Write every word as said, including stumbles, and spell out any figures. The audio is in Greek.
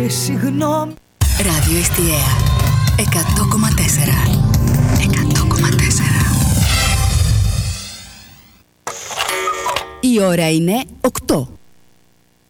Συγγνώμη. Ράδιο Εστιαία εκατό κόμμα τέσσερα. εκατό κόμμα τέσσερα. Η ώρα είναι οκτώ.